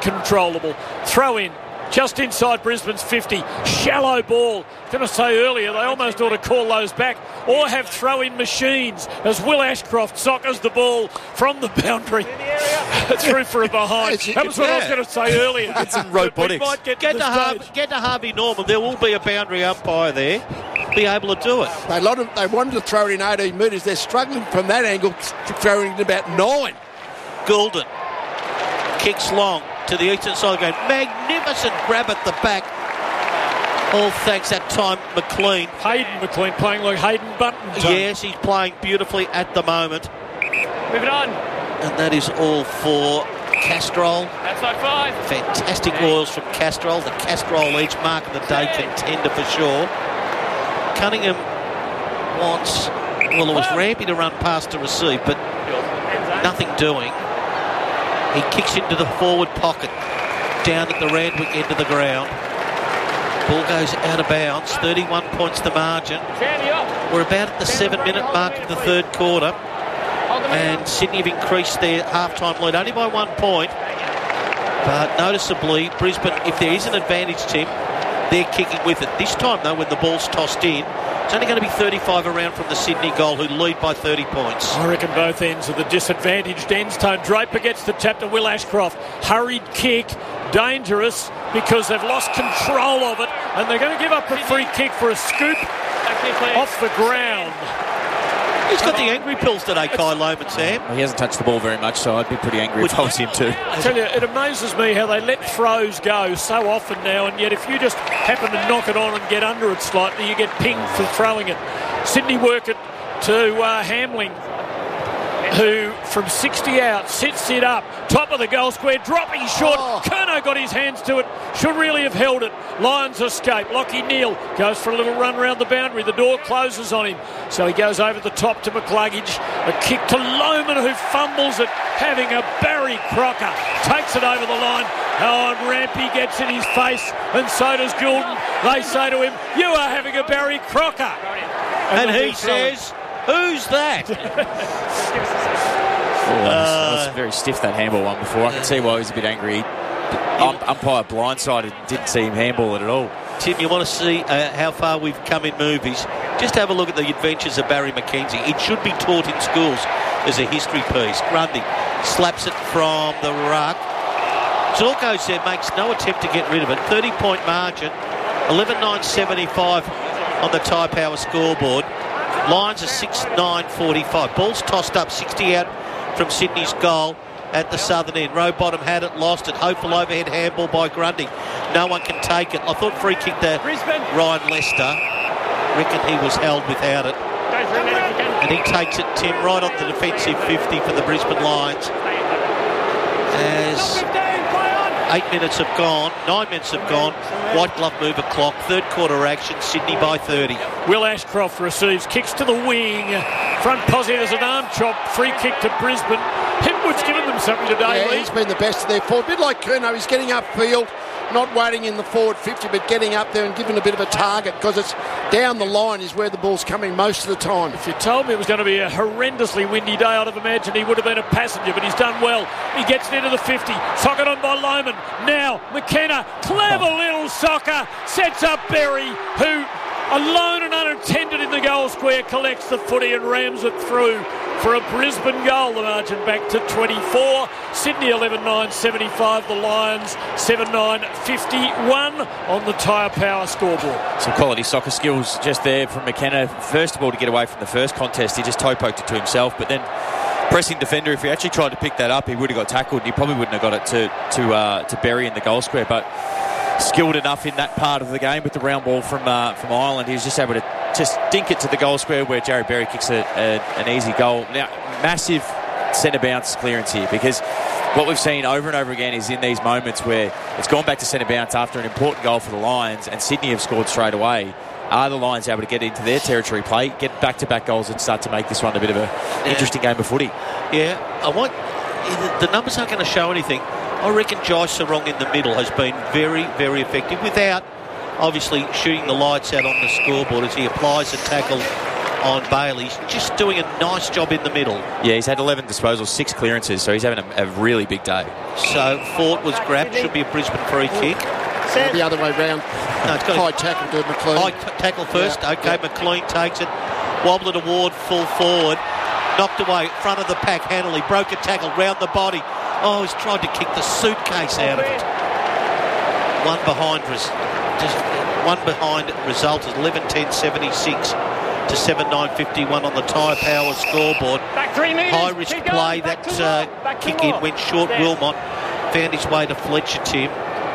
uncontrollable. Throw in. Just inside Brisbane's 50. Shallow ball. Going to say earlier, they almost ought to call those back or have throw-in machines as Will Ashcroft soccers the ball from the boundary through for a behind. That was what I was going to say earlier. It's some robotics. Get to Harvey Norman. There will be a boundary umpire there. Be able to do it. They wanted to throw it in 18 metres. They're struggling from that angle, throwing it about 9. Goulden kicks long to the eastern side of the game. Magnificent grab at the back. All thanks that time McLean. Hayden McLean playing like Hayden Button. Yes, he's playing beautifully at the moment. Moving on. And that is all for Castrol. Outside 5. Fantastic oils from Castrol. The Castrol Edge mark of the day contender for sure. Cunningham wants... Well, it was Rampy to run past to receive, but nothing doing. He kicks into the forward pocket, down at the Randwick end of the ground. Ball goes out of bounds, 31 points the margin. We're about at the 7-minute mark of the third quarter, and Sydney have increased their half-time lead only by 1 point. But noticeably, Brisbane, if there is an advantage, Tim, they're kicking with it. This time, though, when the ball's tossed in, it's only going to be 35 around from the Sydney goal, who lead by 30 points. I reckon both ends are the disadvantaged ends. Tone Draper gets the tap to Will Ashcroft. Hurried kick, dangerous, because they've lost control of it, and they're going to give up a free kick for a scoop off the ground. He's got the angry pills today, Kai Loman, Sam. Well, he hasn't touched the ball very much, so I'd be pretty angry if I was him too. I tell you, it amazes me how they let throws go so often now, and yet if you just happen to knock it on and get under it slightly, you get pinged for throwing it. Sydney work it to Hamling, who from 60 out sits it up, top of the goal square, dropping short. Curnow got his hands to it, should really have held it. Lions escape. Lockie Neal goes for a little run around the boundary. The door closes on him, so he goes over the top to McCluggage. A kick to Loman, who fumbles it, having a Barry Crocker. Takes it over the line. Oh, and Rampy gets in his face, and so does Goulden. They say to him, "You are having a Barry Crocker." And he says, "Who's that?" That was very stiff, that handball one before. I can see why he was a bit angry. Umpire blindsided, didn't see him handball it at all. Tim, you want to see how far we've come in movies? Just have a look at the adventures of Barry McKenzie. It should be taught in schools as a history piece. Grundy slaps it from the ruck. Zorko said makes no attempt to get rid of it. 30-point margin, 11-9-75 on the Tyre Power scoreboard. Lions are 6-9-45. Ball's tossed up, 60 out from Sydney's goal at the southern end. Rowbottom had it, lost it. Hopeful overhead handball by Grundy. No one can take it. I thought free kick to Ryan Lester. Reckon he was held without it. And he takes it, Tim, right on the defensive 50 for the Brisbane Lions. As 8 minutes have gone, 9 minutes have gone. White glove move at clock. Third quarter action, Sydney by 30. Will Ashcroft receives, kicks to the wing. Front posse, there's an arm chop. Free kick to Brisbane. Hipwood's given them something today, Yeah, Lee. he's been the best of their forward. A bit like Curnow, he's getting upfield, not waiting in the forward 50, but getting up there and giving a bit of a target, because it's down the line is where the ball's coming most of the time. If you told me it was going to be a horrendously windy day, I'd have imagined he would have been a passenger, but he's done well. He gets into the 50. Socket on by Loman. Now, McKenna, clever little soccer, sets up Berry, who, alone and unattended in the goal square, collects the footy and rams it through for a Brisbane goal. The margin back to 24. Sydney 11-9-75. The Lions 7-9-51 on the Tyre Power scoreboard. Some quality soccer skills just there from McKenna. First of all, to get away from the first contest, he just toe poked it to himself, but then pressing defender, if he actually tried to pick that up, he would have got tackled, and he probably wouldn't have got it to Berry in the goal square. But skilled enough in that part of the game with the round ball from Ireland. He was just able to just dink it to the goal square where Jared Berry kicks an easy goal. Now, massive centre bounce clearance here, because what we've seen over and over again is in these moments where it's gone back to centre bounce after an important goal for the Lions and Sydney have scored straight away. Are the Lions able to get into their territory play, get back-to-back goals and start to make this one a bit of an interesting game of footy? Yeah, the numbers aren't going to show anything. I reckon Jai Sarong in the middle has been very, very effective without obviously shooting the lights out on the scoreboard as he applies a tackle on Bailey. He's just doing a nice job in the middle. Yeah, he's had 11 disposals, 6 clearances, so he's having a really big day. So Fort was grabbed. Should be a Brisbane free kick. The other way round. No, it's got high tackle to McLean. High tackle first. Yeah. Okay, McLean takes it. Wobbled it award full forward. Knocked away, front of the pack. Hanley broke a tackle round the body. Oh, he's tried to kick the suitcase out of it. One behind result is 11-10-76 to 7-9-51 on the Tyre Power scoreboard. High risk play. That kick in went short. Wilmot found his way to Fletcher, Tim.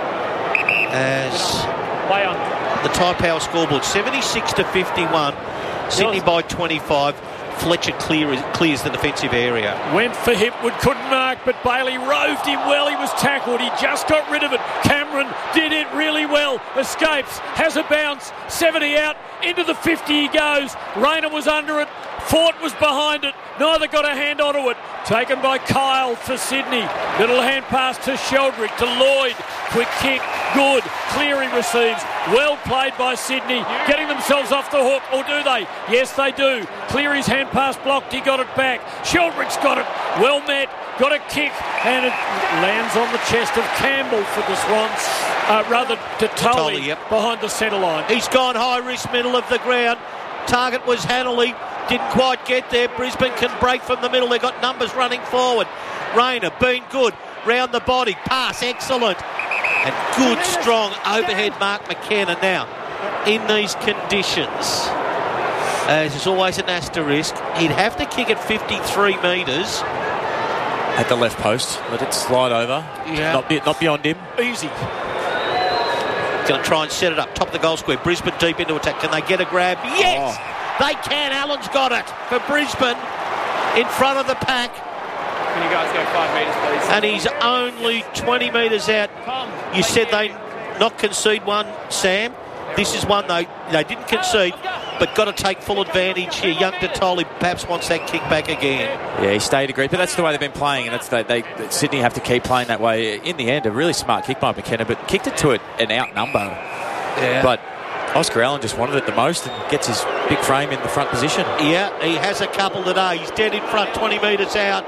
As the Tyre Power scoreboard 76-51. Sydney by 25. Fletcher clears the defensive area. Went for Hipwood, couldn't mark, but Bailey roved him well. He was tackled. He just got rid of it. Cameron did it really well. Escapes, has a bounce. 70 out, into the 50 he goes. Rayner was under it. Fort was behind it. Neither got a hand onto it. Taken by Kyle for Sydney. Little hand pass to Sheldrick, to Lloyd. Quick kick, good. Cleary receives. Well played by Sydney. Getting themselves off the hook, or do they? Yes, they do. Cleary's hand pass blocked. He got it back. Sheldrick's got it. Well met. Got a kick, and it lands on the chest of Campbell for the Swans. Rather, Totoli, yep. Behind the centre line. He's gone high risk, middle of the ground. Target was Hanley. Didn't quite get there. Brisbane can break from the middle. They've got numbers running forward. Rayner, been good. Round the body. Pass, excellent. And good, strong overhead Mark McKenna. Now, in these conditions, as is always an asterisk, he'd have to kick at 53 metres. At the left post. Let it slide over. Yeah. Not beyond him. Easy. Going to try and set it up. Top of the goal square. Brisbane deep into attack. Can they get a grab? Yes! Oh. They can. Allen's got it for Brisbane in front of the pack. Can you guys go 5 metres, please? And he's only 20 metres out. You said they not concede one, Sam. This is one they didn't concede, but got to take full advantage here. Young Totoli perhaps wants that kick back again. Yeah, he stayed agreed, but that's the way they've been playing, and that's Sydney have to keep playing that way. In the end, a really smart kick by McKenna, but kicked it to an out number. Yeah. But Oscar Allen just wanted it the most and gets his big frame in the front position. Yeah, he has a couple today. He's dead in front, 20 metres out.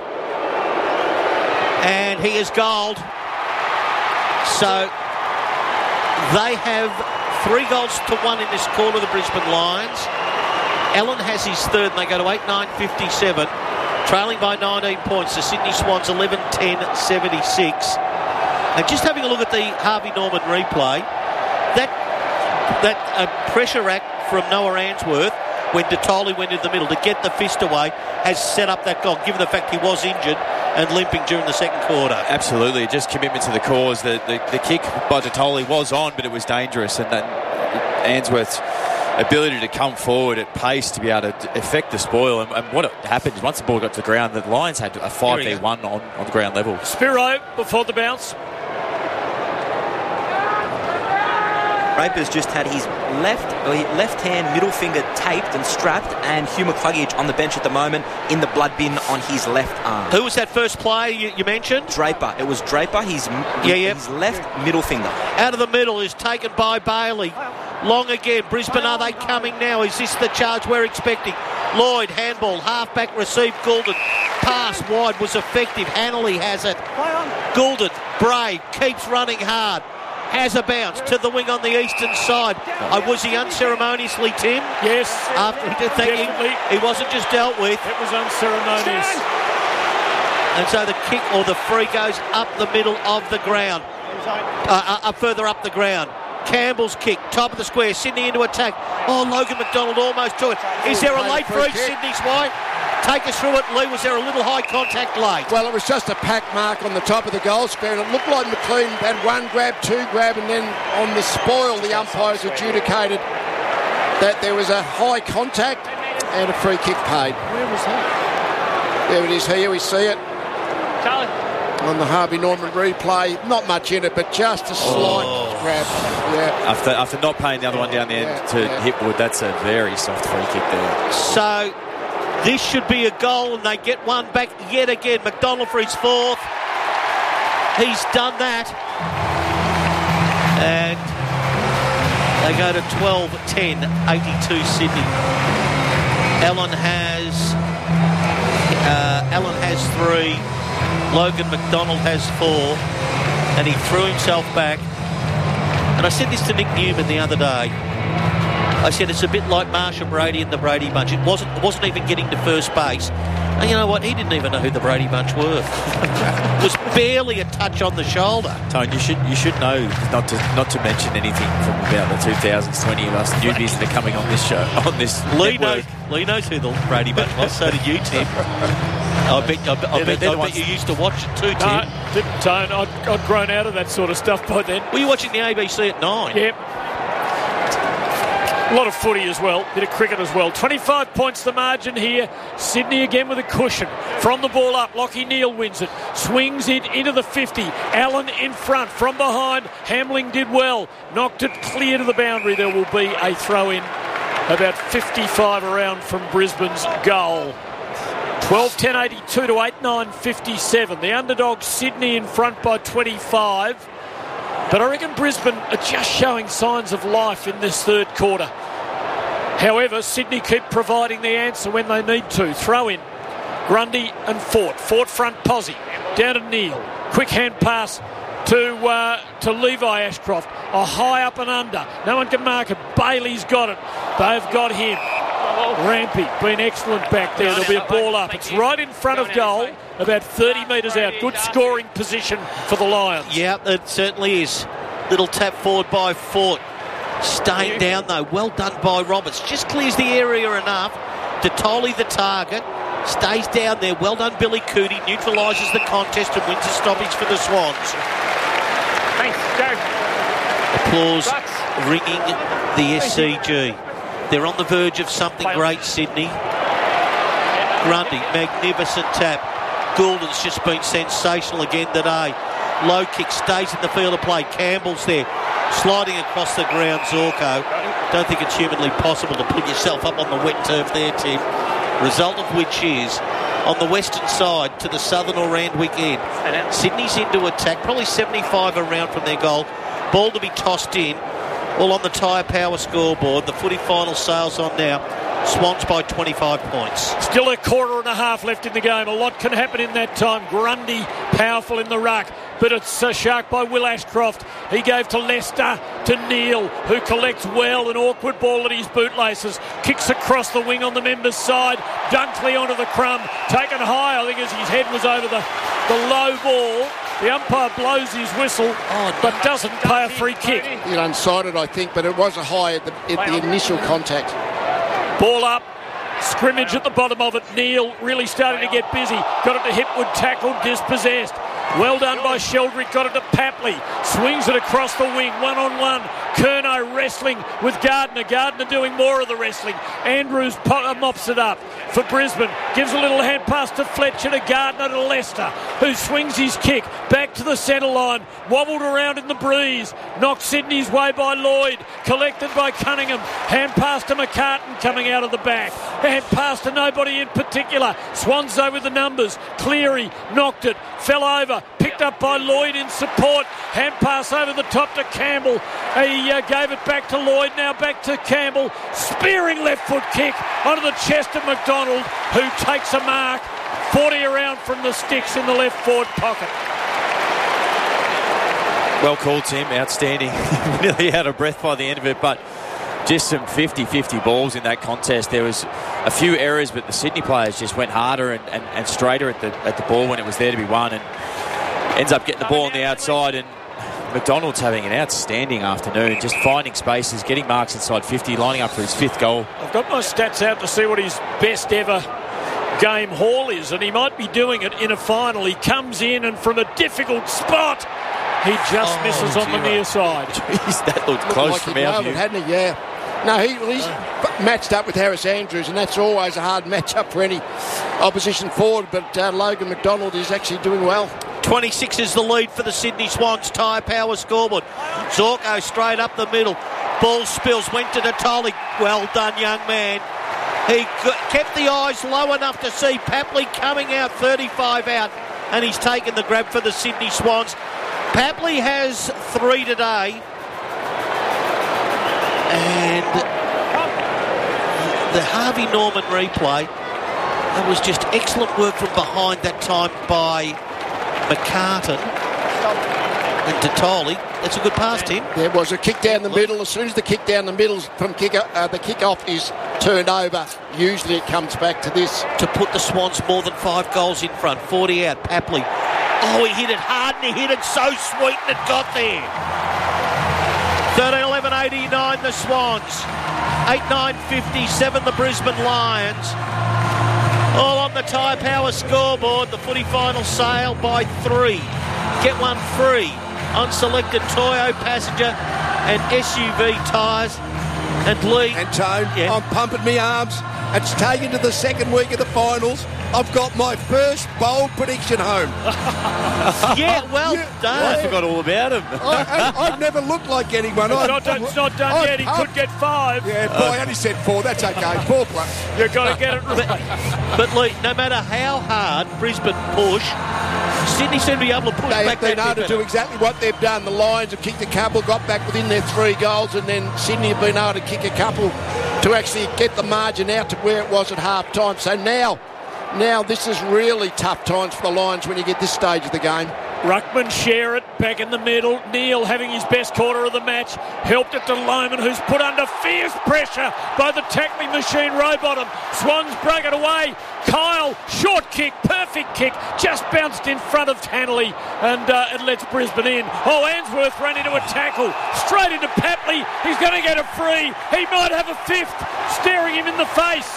And he is goaled. So they have 3-1 in this quarter, the Brisbane Lions. Allen has his third, and they go to 8-9-57. Trailing by 19 points. The Sydney Swans 11-10-76. And just having a look at the Harvey Norman replay, that pressure act from Noah Answorth when Totoli went in the middle to get the fist away has set up that goal, given the fact he was injured and limping during the second quarter. Absolutely, just commitment to the cause. The kick by Totoli was on, but it was dangerous, and that Answorth's ability to come forward at pace to be able to effect the spoil. And what happened is once the ball got to the ground, the Lions had a 5v1 on the ground level. Spiro before the bounce. Raper's just had his left hand middle finger taped and strapped, and Hugh McCluggage on the bench at the moment in the blood bin on his left arm. Who was that first player you mentioned? Draper. It was Draper, his left middle finger. Out of the middle is taken by Bailey. Long again. Brisbane, are they coming now? Is this the charge we're expecting? Lloyd, handball, half-back received, Goulden. Pass wide was effective. Hanley has it. Goulden, brave, keeps running hard. Has a bounce to the wing on the eastern side. Was he unceremoniously, Tim? Yes. After he wasn't just dealt with. It was unceremonious. And so the kick or the free goes up the middle of the ground. Further up the ground. Campbell's kick, top of the square. Sydney into attack. Oh, Logan McDonald almost to it. Is there a late free, Sydney's way? Take us through it, Lee. Was there a little high contact late? Well, it was just a pack mark on the top of the goal square, and it looked like McLean had one grab, two grab, and then on the spoil, the umpires adjudicated that there was a high contact and a free kick paid. Where was that? There it is here, we see it. Charlie. On the Harvey Norman replay, not much in it, but just a slight grab. Yeah. After not paying the other one down the end to Hipwood, that's a very soft free kick there. So this should be a goal, and they get one back yet again. McDonald for his fourth. He's done that. And they go to 12-10, 82 Sydney. Allen has 3. Logan McDonald has 4. And he threw himself back. And I said this to Nick Newman the other day. I said it's a bit like Marsha Brady and the Brady Bunch. It wasn't even getting to first base. And you know what? He didn't even know who the Brady Bunch were. It was barely a touch on the shoulder. Tone, you should know not to mention anything from about the 2000s to any of us newbies that are coming on this show. On this Lee knows who the Brady Bunch was. So did you, Tim. I bet you used to watch it too, Tim. No, didn't, Tone. I'd grown out of that sort of stuff by then. Were you watching the ABC at 9? Yep. A lot of footy as well, bit of cricket as well. 25 points the margin here. Sydney again with a cushion. From the ball up, Lachie Neale wins it. Swings it into the 50. Allen in front. From behind, Hamling did well. Knocked it clear to the boundary. There will be a throw-in about 55 around from Brisbane's goal. 12-10-82 to 8-9-57. The underdog Sydney in front by 25. But I reckon Brisbane are just showing signs of life in this third quarter. However, Sydney keep providing the answer when they need to. Throw in. Grundy and Fort. Fort front posse. Down to Neale. Quick hand pass to Levi Ashcroft. A high up and under. No one can mark it. Bailey's got it. They've got him. Rampy been excellent back there. There'll be a ball up. It's right in front of goal, about 30 metres out. Good scoring position for the Lions. Yeah, it certainly is. Little tap forward by Fort. Staying down though. Well done by Roberts. Just clears the area enough. Detoli the target. Stays down there. Well done Billy Cootie. Neutralises the contest and wins a stoppage for the Swans. Thanks, Joe. Applause ringing the SCG. They're on the verge of something great, Sydney. Grundy, magnificent tap. Goulden's just been sensational again today. Low kick, stays in the field of play. Campbell's there, sliding across the ground. Zorko. Don't think it's humanly possible to put yourself up on the wet turf there, Tim. Result of which is, on the western side to the southern or Randwick end, Sydney's into attack, probably 75 around from their goal. Ball to be tossed in. All on the Tyre Power scoreboard. The footy final sales on now. Swans by 25 points. Still a quarter and a half left in the game. A lot can happen in that time. Grundy powerful in the ruck, but it's a shark by Will Ashcroft. He gave to Lester, to Neale, who collects well. An awkward ball at his bootlaces. Kicks across the wing on the members' side. Dunkley onto the crumb. Taken high, I think, as his head was over the low ball. The umpire blows his whistle, but doesn't pay a free kick. It unsighted, I think, but it was a high at the initial contact. Ball up. Scrimmage at the bottom of it. Neale really starting to get busy. Got it to Hipwood, tackled, dispossessed. Well done by Sheldrick, got it to Papley. Swings it across the wing, one-on-one. Curnow wrestling with Gardner. Gardner doing more of the wrestling. Andrews mops it up for Brisbane. Gives a little hand pass to Fletcher, to Gardner, to Lester, who swings his kick back to the centre line. Wobbled around in the breeze. Knocked Sydney's way by Lloyd. Collected by Cunningham. Hand pass to McCartan coming out of the back. Hand pass to nobody in particular. Swans though with the numbers. Cleary knocked it. Fell over. Picked up by Lloyd in support. Hand pass over the top to Campbell. He gave it back to Lloyd. Now back to Campbell. Spearing left foot kick onto the chest of McDonald, who takes a mark. 40 around from the sticks in the left forward pocket. Well called, Tim. Outstanding. Nearly out of breath by the end of it, but just some 50-50 balls in that contest. There was a few errors, but the Sydney players just went harder and straighter at the ball when it was there to be won, and ends up getting the ball on the outside. And McDonald's having an outstanding afternoon, just finding spaces, getting marks inside 50, lining up for his 5th goal. I've got my stats out to see what his best ever game haul is, and he might be doing it in a final. He comes in and from a difficult spot, he just misses on the near side. Jeez, that looked close like from he'd our nailed view. it, hadn't he? Yeah. No, he's matched up with Harris Andrews, and that's always a hard match-up for any opposition forward, but Logan McDonald is actually doing well. 26 is the lead for the Sydney Swans. Tyre Power scoreboard. Zorko straight up the middle. Ball spills, went to Natoli. Well done, young man. He kept the eyes low enough to see Papley coming out, 35 out, and he's taken the grab for the Sydney Swans. Papley has 3 today, and the Harvey Norman replay, it was just excellent work from behind that time by McCartan and Totoli. That's a good pass, Tim. There was a kick down the middle. As soon as the kick down the middle from the kick-off is turned over, usually it comes back to this. To put the Swans more than 5 goals in front. 40 out, Papley. Oh, he hit it hard and he hit it so sweet and it got there. 13-11-89 the Swans. 8-9-57 the Brisbane Lions. All on the Tyre Power scoreboard. The footy final sale by 3. Get one free on selected Toyo passenger and SUV tyres. And Lee. And Tone, I'm pumping my arms. It's taken to the second week of the finals. I've got my first bold prediction home. Yeah, well done. I forgot all about him. I've never looked like anyone. It's not done yet. He could get 5. Yeah, boy, I only said 4. That's okay. 4 plus. You've got to get it right. But Lee, no matter how hard Brisbane push, Sydney seem to be able to push They back have been that able to bit do better. exactly what they've done. The Lions have kicked a couple, got back within their 3 goals, and then Sydney have been able to kick a couple to actually get the margin out to where it was at half-time. So now this is really tough times for the Lions when you get this stage of the game. Ruckman share it back in the middle. Neil having his best quarter of the match. Helped it to Lohman, who's put under fierce pressure by the tackling machine Rowbottom. Swans break it away. Kyle, short kick, perfect kick, just bounced in front of Hanley, and it lets Brisbane in. Oh, Answorth ran into a tackle, straight into Papley. He's going to get a free. He might have a 5th, staring him in the face.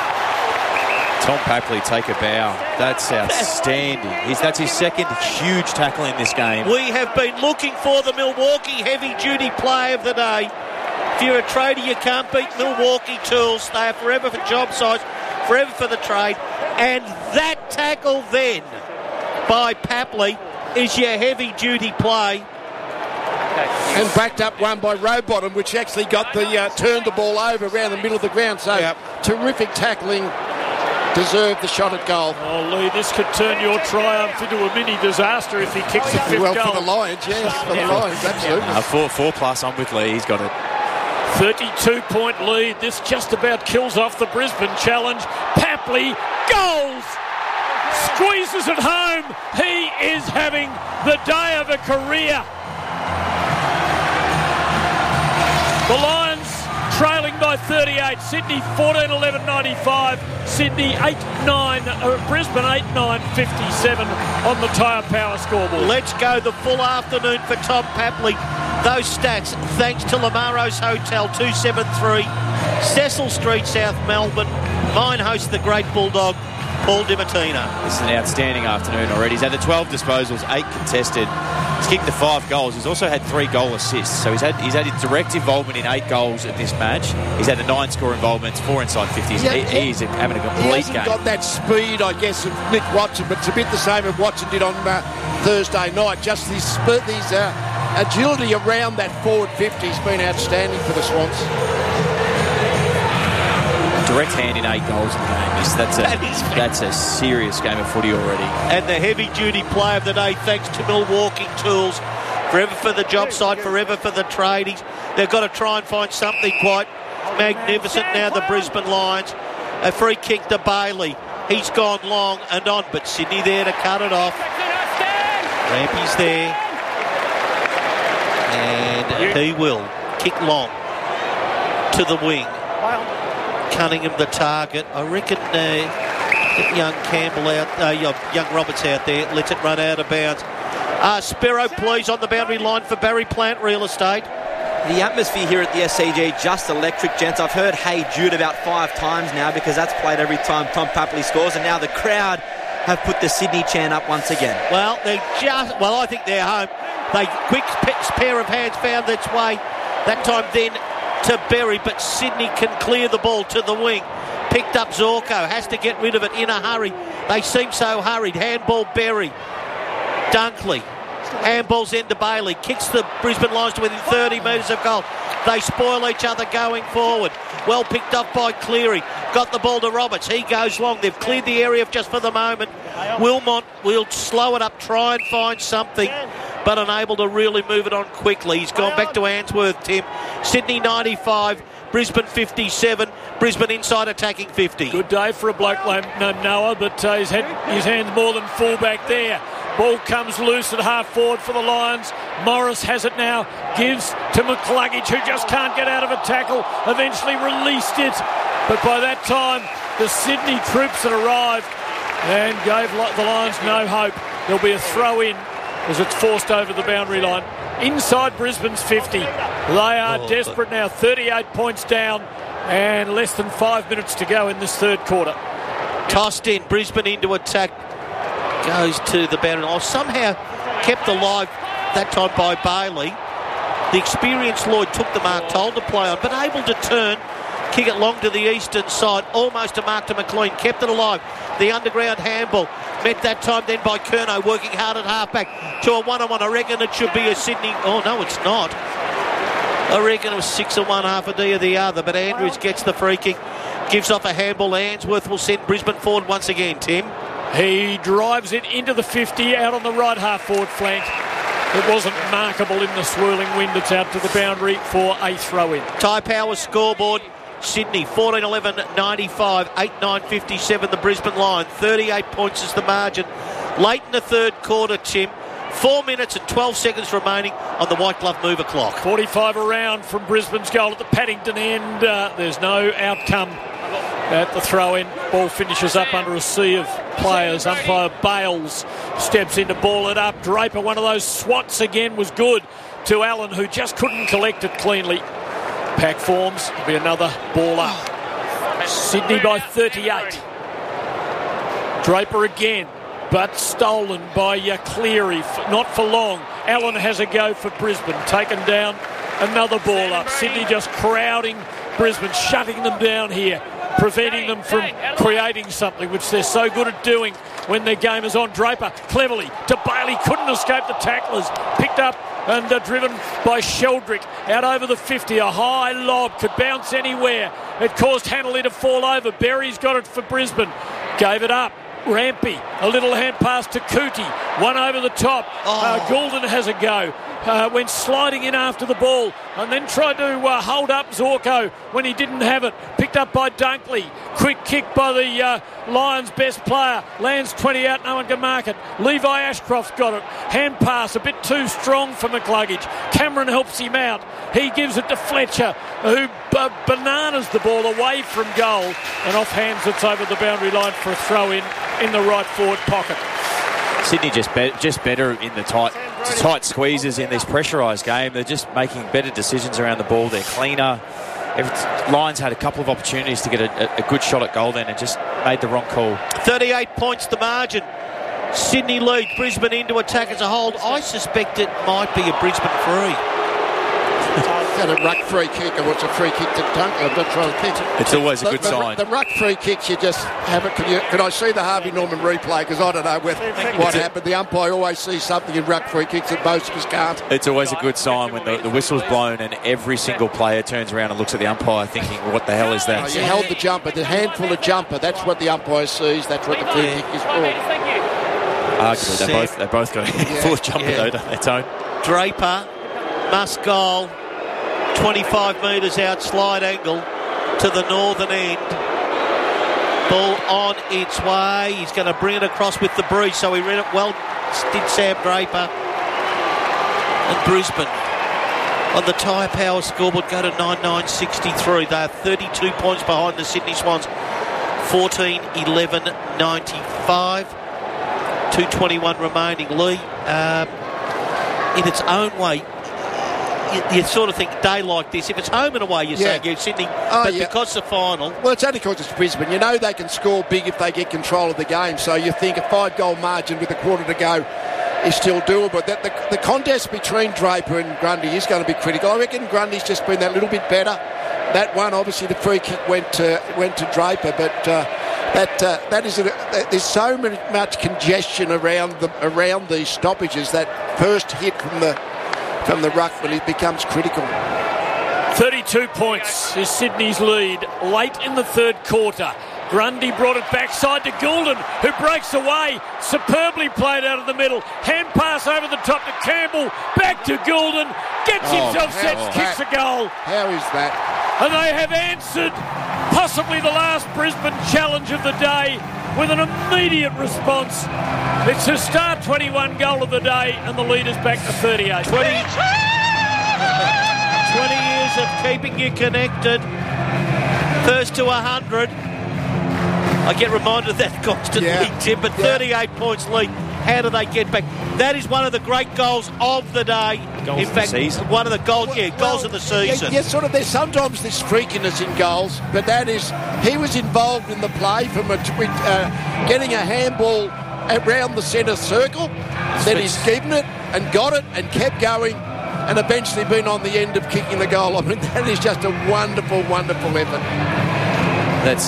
Tom Papley take a bow. That's outstanding. That's his second huge tackle in this game. We have been looking for the Milwaukee heavy-duty play of the day. If you're a trader, you can't beat Milwaukee Tools. They are forever for job sites, forever for the trade. And that tackle then by Papley is your heavy-duty play. And backed up one by Rowbottom, which actually got turned the ball over around the middle of the ground. So terrific tackling. Deserved the shot at goal. Oh, Lee, this could turn your triumph into a mini disaster if he kicks the 5th well, goal. for the Lions, yes, for the Lions, absolutely. 4 plus, I'm with Lee. He's got it. 32-point lead. This just about kills off the Brisbane challenge. Papley goals! Squeezes it home. He is having the day of a career. The Lions trailing by 38. Sydney 14-11-95. Sydney 8-9. Brisbane 8-9-57 on the Tyre Power scoreboard. Let's go the full afternoon for Tom Papley. Those stats thanks to Lamaro's Hotel, 273 Cecil Street, South Melbourne. Mine hosts the great Bulldog, Paul DiMartino. This is an outstanding afternoon already. He's had the 12 disposals, 8 contested. He's kicked the 5 goals. He's also had 3 goal assists. So he's had direct involvement in 8 goals in this match. He's had the 9 score involvements, 4 inside 50s. He's having a complete He hasn't game. got that speed, I guess, of Nick Watson, but it's a bit the same as Watson did on Thursday night. Just his agility around that forward 50 has been outstanding for the Swans. Direct hand in 8 goals in the game. That's a serious game of footy already. And the heavy-duty play of the day, thanks to Milwaukee Tools. Forever for the job site, forever for the tradies. They've got to try and find something quite magnificent now, the Brisbane Lions. A free kick to Bailey. He's gone long and on, but Sydney there to cut it off. Rampy's there. And he will kick long to the wing. Cunningham the target. I reckon young Campbell young Roberts out there lets it run out of bounds. Sparrow, please, on the boundary line for Barry Plant Real Estate. The atmosphere here at the SCG, just electric, gents. I've heard Hey Jude about 5 times now because that's played every time Tom Papley scores, and now the crowd have put the Sydney chant up once again. Well, I think they're home. They quick pair of hands found its way. That time then to Berry, but Sydney can clear the ball to the wing. Picked up Zorko, has to get rid of it in a hurry. They seem so hurried. Handball Berry. Dunkley. Handballs into Bailey. Kicks the Brisbane Lions to within 30 metres of goal. They spoil each other going forward. Well picked up by Cleary. Got the ball to Roberts. He goes long. They've cleared the area just for the moment. Wilmot will slow it up, try and find something. but unable to really move it on quickly. He's gone back to Answorth, Tim. Sydney 95, Brisbane 57. Brisbane inside attacking 50. Good day for a bloke named Noah, but he's had his hands more than full back there. Ball comes loose at half forward for the Lions. Morris has it now, gives to McCluggage, who just can't get out of a tackle. Eventually released it, but by that time the Sydney troops had arrived and gave the Lions no hope. There'll be a throw in as it's forced over the boundary line. Inside Brisbane's 50. They are desperate now, 38 points down and less than 5 minutes to go in this third quarter. Tossed in, Brisbane into attack. Goes to the boundary line. Somehow kept alive that time by Bailey. The experienced Lloyd took the mark, told to play on, but able to turn, kick it long to the eastern side, almost a mark to McLean, kept it alive. The underground handball met that time then by Curnow, working hard at halfback to a one-on-one. I reckon it should be a Sydney. Oh no, it's not. I reckon it was 6 of one, half a D of the other, but Andrews gets the free kick, gives off a handball. Answorth will send Brisbane forward once again, Tim. He drives it into the 50 out on the right half forward flank. It wasn't markable in the swirling wind. It's out to the boundary for a throw in. Ty Power scoreboard. Sydney 14-11-95, 8-9-57 the Brisbane line. 38 points is the margin. Late in the third quarter, Tim. 4 minutes and 12 seconds remaining on the white glove mover clock. 45 around from Brisbane's goal at the Paddington end. There's no outcome at the throw-in. Ball finishes up under a sea of players. Umpire Bales steps in to ball it up. Draper, one of those swats again, was good to Allen, who just couldn't collect it cleanly. Pack forms. There'll be another ball up. Sydney by 38. Draper again, but stolen by Cleary. Not for long. Allen has a go for Brisbane. Taken down. Another ball up. Sydney just crowding Brisbane, shutting them down here, preventing them from creating something, which they're so good at doing when their game is on. Draper cleverly to Bailey, couldn't escape the tacklers, picked up and driven by Sheldrick out over the 50. A high lob, could bounce anywhere. It caused Hanley to fall over. Berry's got it for Brisbane, gave it up. Rampy, a little hand pass to Cootie, one over the top. Goulden has a go. Went sliding in after the ball and then tried to hold up Zorko when he didn't have it. Picked up by Dunkley. Quick kick by the Lions' best player. Lands 20 out, no one can mark it. Levi Ashcroft's got it. Hand pass, a bit too strong for McCluggage. Cameron helps him out. He gives it to Fletcher, who bananas the ball away from goal and off hands it's over the boundary line for a throw in the right forward pocket. Sydney just better in the tight squeezes in this pressurised game. They're just making better decisions around the ball. They're cleaner. Lions had a couple of opportunities to get a good shot at goal then and just made the wrong call. 38 points the margin. Sydney lead, Brisbane into attack as a hold. I suspect it might be a Brisbane free. Is that a ruck free kick or what's a free kick to Dunkley? I'm not trying to think. It's always a good sign. The ruck free kicks, you just have it. Can I see the Harvey Norman replay? Because I don't know what happened. The umpire always sees something in ruck free kicks that most of us can't. It's always a good sign when the whistle's blown and every single player turns around and looks at the umpire thinking, what the hell is that? You held the jumper, the handful of jumper. That's what the umpire sees. That's what the free kick is for. Arguably, they both got a handful of jumper though, don't they, Tone? Draper, must goal. 25 metres out, slide angle to the northern end. Ball on its way. He's going to bring it across with the breeze, so he read it well. Did Sam Draper. And Brisbane on the Tyre Power scoreboard go to 9-9-63. They are 32 points behind the Sydney Swans. 14-11-95. 2:21 remaining. Lee, in its own way, you sort of think a day like this, if it's home and away, you say, Sydney, but because the final... Well, it's only because it's Brisbane. You know they can score big if they get control of the game, so you think a 5-goal margin with a quarter to go is still doable. The contest between Draper and Grundy is going to be critical. I reckon Grundy's just been that little bit better. That one, obviously, the free kick went to Draper, but there's so much congestion around these stoppages. That first hit from the ruckman, it becomes critical. 32 points is Sydney's lead late in the third quarter. Grundy brought it backside to Goulden, who breaks away. Superbly played out of the middle. Hand pass over the top to Campbell. Back to Goulden. Gets himself set, kicks a goal. How is that? And they have answered possibly the last Brisbane challenge of the day with an immediate response. It's a Star 21 goal of the day, and the leader's back to 38. 20 years of keeping you connected. First to 100. I get reminded of that constantly, Tim, but 38 points lead. How do they get back? That is one of the great goals of the day. Goals of the season. One of the goals of the season. Yeah, sort of. There's sometimes this freakiness in goals, but that is, he was involved in the play from getting a handball around the centre circle. Then he's given it and got it and kept going, and eventually been on the end of kicking the goal. I mean, that is just a wonderful, wonderful effort. That's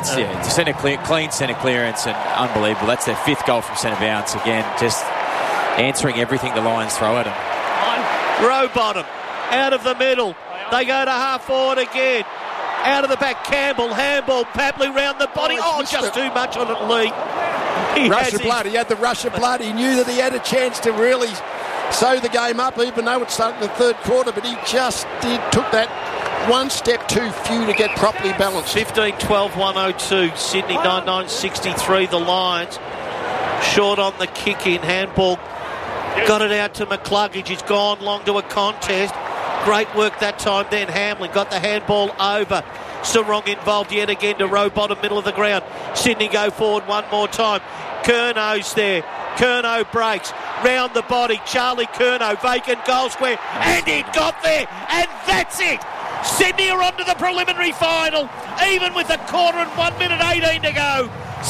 clean centre clearance and unbelievable. That's their 5th goal from centre bounce. Again, just answering everything the Lions throw at them. Rowbottom out of the middle. They go to half forward again. Out of the back, Campbell, handball, Papley round the body. Just too much on it, Lee. He had the rush of blood. He knew that he had a chance to really sew the game up, even though it started in the third quarter, but he just took that one step too few to get properly balanced. 15-12-102, Sydney 9-9-63, the Lions. Short on the kick in, handball. Got it out to McCluggage. He's gone long to a contest. Great work that time then. Hamlin got the handball over. Sarong involved yet again to Rowbottom, middle of the ground. Sydney go forward one more time. Curno's there. Curnow breaks. Round the body. Charlie Curnow, vacant goal square. And it got there. And that's it. Sydney are on to the preliminary final, even with a quarter and 1 minute 18 to go.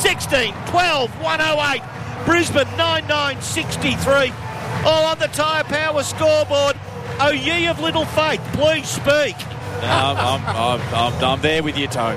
16-12-108. Brisbane 9-9-63. All on the Tyre Power scoreboard. Oh, ye of little faith, please speak. I'm there with you, Tone.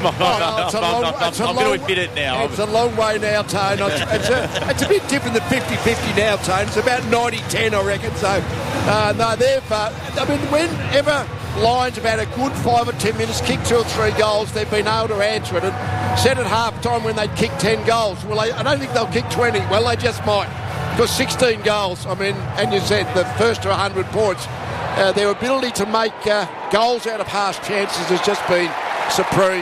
I'm going to admit it now. It's a long way now, Tone. It's a bit different than 50-50 now, Tone. It's about 90-10, I reckon. So, no, whenever Lions have had a good 5 or 10 minutes, kicked 2 or 3 goals, they've been able to answer it. And said at half-time when they'd kick 10 goals, well, I don't think they'll kick 20. Well, they just might. Because 16 goals, I mean, and you said the first to 100 points, their ability to make goals out of harsh chances has just been supreme.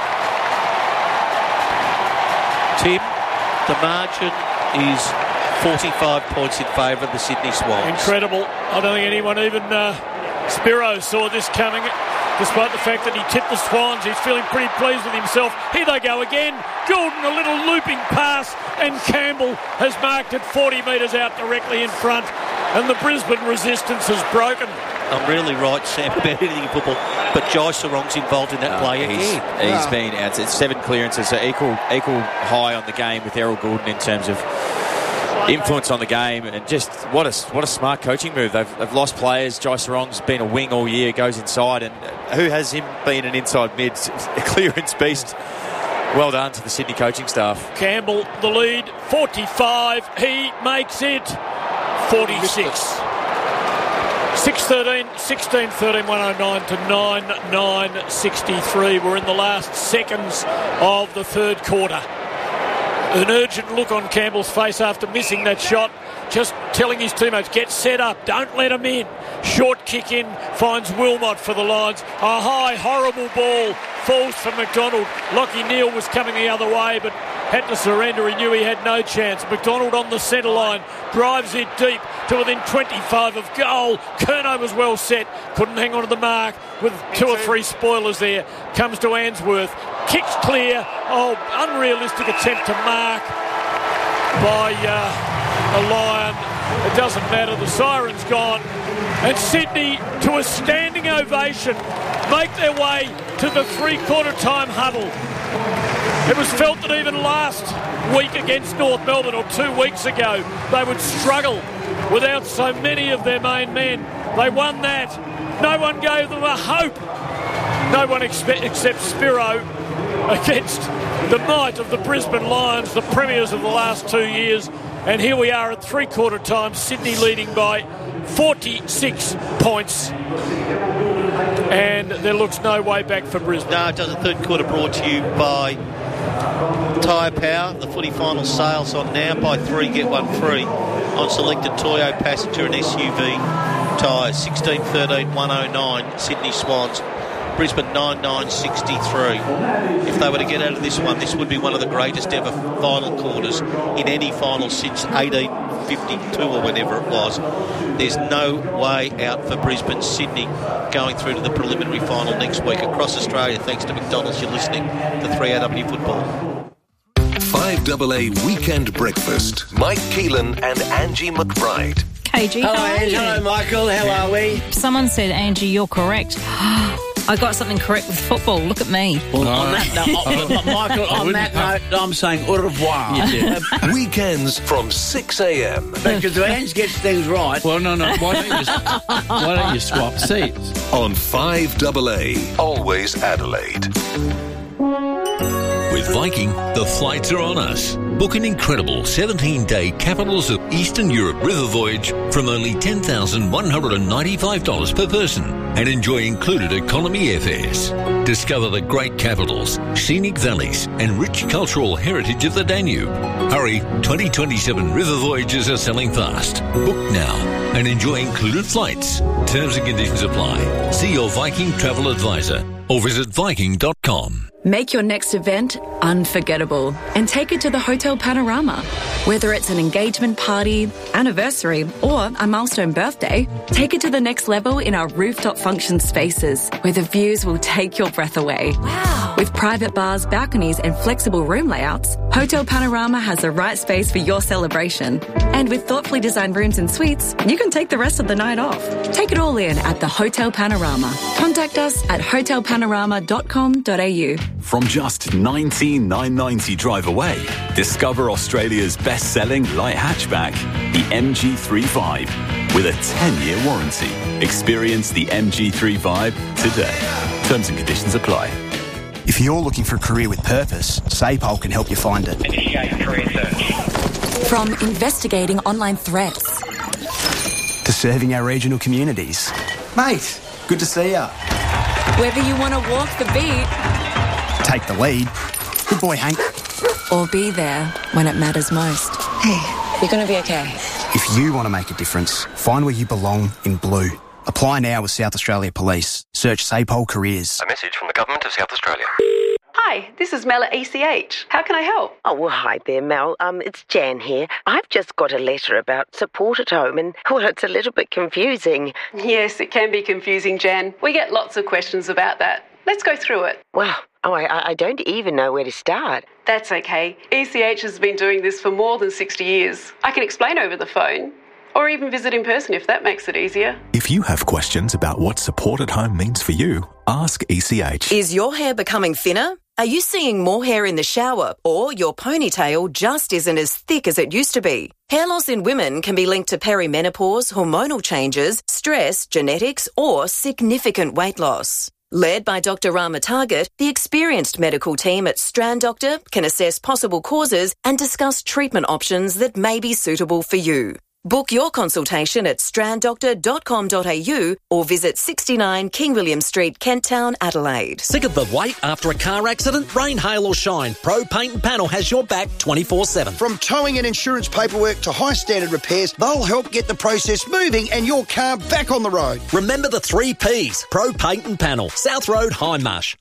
Tim, the margin is 45 points in favour of the Sydney Swans. Incredible. I don't think anyone, even Spiro, saw this coming. Despite the fact that he tipped the Swans, he's feeling pretty pleased with himself. Here they go again. Goulden, a little looping pass, and Campbell has marked it 40 metres out directly in front, and the Brisbane resistance has broken. I'm really right, Sam, about anything in football, but Jai Sarong's involved in that play again. He's been out. It's 7 clearances, so equal high on the game with Errol Goulden in terms of influence on the game, and just what a smart coaching move. They've lost players. Jai Sarong's been a wing all year, goes inside, and who has him been an inside mid clearance beast? Well done to the Sydney coaching staff. Campbell, the lead, 45. He makes it 46. 6-13, 16-13, 109 to 9-9-63. We're in the last seconds of the third quarter. An urgent look on Campbell's face after missing that shot, just telling his teammates, get set up, don't let him in. Short kick in, finds Wilmot for the Lions. A high, horrible ball falls for McDonald. Lachie Neale was coming the other way, but had to surrender. He knew he had no chance. McDonald on the centre line, drives it deep to within 25 of goal. Curnow was well set, couldn't hang on to the mark with 2 or 3 spoilers there. Comes to Answorth, kicks clear. Oh, unrealistic attempt to mark by a Lion. It doesn't matter, the siren's gone. And Sydney, to a standing ovation, make their way to the 3-quarter time huddle. It was felt that even last week against North Melbourne, or 2 weeks ago, they would struggle without so many of their main men. They won that. No one gave them a hope. No one except Spiro against the might of the Brisbane Lions, the premiers of the last 2 years. And here we are at 3-quarter time, Sydney leading by 46 points. And there looks no way back for Brisbane. No, it doesn't. Third quarter brought to you by Tyre Power, the footy final sales on now. Buy 3, get 1 free on selected Toyo passenger and SUV tyres. 16, 13, 109, Sydney Swans. Brisbane 99.63. If they were to get out of this one, this would be one of the greatest ever final quarters in any final since 1852 or whenever it was. There's no way out for Brisbane. Sydney going through to the preliminary final next week across Australia. Thanks to McDonald's, you're listening to 3AW Football. 5AA Weekend Breakfast. Mike Keelan and Angie McBride. KG, how are you? Hello, Michael. How are we? Someone said, Angie, you're correct. I got something correct with football. Look at me. Well, on that note, Michael, on that note, I'm saying au revoir. Weekends from 6 a.m. Because if Ange gets things right... Well, no. Why don't you swap seats? On 5AA, always Adelaide. With Viking, the flights are on us. Book an incredible 17-day Capitals of Eastern Europe river voyage from only $10,195 per person and enjoy included economy airfares. Discover the great capitals, scenic valleys and rich cultural heritage of the Danube. Hurry, 2027 river voyages are selling fast. Book now and enjoy included flights. Terms and conditions apply. See your Viking travel advisor or visit Viking.com. Make your next event unforgettable and take it to the Hotel Panorama. Whether it's an engagement party, anniversary, or a milestone birthday, take it to the next level in our rooftop function spaces, where the views will take your breath away. Wow! With private bars, balconies, and flexible room layouts, Hotel Panorama has the right space for your celebration. And with thoughtfully designed rooms and suites, you can take the rest of the night off. Take it all in at the Hotel Panorama. Contact us at hotelpanorama.com.au. From just $19,990 drive away, discover Australia's best-selling light hatchback, the MG3 Vibe, with a 10-year warranty. Experience the MG3 Vibe today. Terms and conditions apply. If you're looking for a career with purpose, SAPOL can help you find it. Initiate career search. From investigating online threats to serving our regional communities. Mate, good to see ya. Whether you want to walk the beat, take the lead. Good boy, Hank. Or be there when it matters most. Hey, you're going to be okay. If you want to make a difference, find where you belong in blue. Apply now with South Australia Police. Search SAPOL Careers. A message from the Government of South Australia. Hi, this is Mel at ECH. How can I help? Oh, well, hi there, Mel. It's Jan here. I've just got a letter about support at home and, well, it's a little bit confusing. Yes, it can be confusing, Jan. We get lots of questions about that. Let's go through it. Wow. Oh, I don't even know where to start. That's okay. ECH has been doing this for more than 60 years. I can explain over the phone. Or even visit in person if that makes it easier. If you have questions about what support at home means for you, ask ECH. Is your hair becoming thinner? Are you seeing more hair in the shower? Or your ponytail just isn't as thick as it used to be? Hair loss in women can be linked to perimenopause, hormonal changes, stress, genetics, or significant weight loss. Led by Dr. Rama Target, the experienced medical team at Strand Doctor can assess possible causes and discuss treatment options that may be suitable for you. Book your consultation at stranddoctor.com.au or visit 69 King William Street, Kent Town, Adelaide. Sick of the wait after a car accident? Rain, hail or shine, Pro Paint and Panel has your back 24/7. From towing and insurance paperwork to high standard repairs, they'll help get the process moving and your car back on the road. Remember the 3 Ps. Pro Paint and Panel, South Road, Hindmarsh.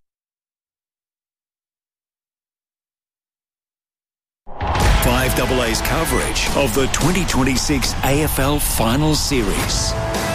5AA's coverage of the 2026 AFL Finals Series.